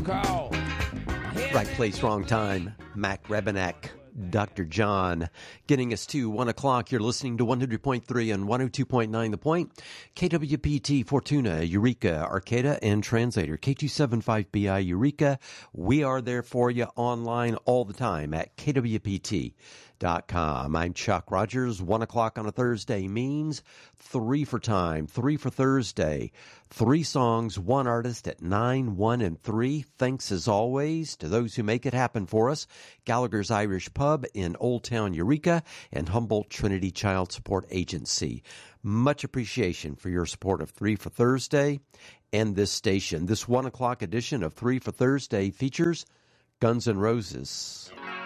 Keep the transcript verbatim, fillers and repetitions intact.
call. Right place, wrong time. Mac Rebenak, Doctor John, getting us to one o'clock. You're listening to one hundred point three and one oh two point nine The Point. K W P T, Fortuna, Eureka, Arcata, and Translator. K two seventy-five B I, Eureka. We are there for you online all the time at K W P T dot com. I'm Chuck Rogers. One o'clock on a Thursday means three for time, three for Thursday. Three songs, one artist at nine, one, and three. Thanks as always to those who make it happen for us. Gallagher's Irish Pub in Old Town Eureka and Humboldt Trinity Child Support Agency. Much appreciation for your support of Three for Thursday and this station. This one o'clock edition of Three for Thursday features Guns N' Roses.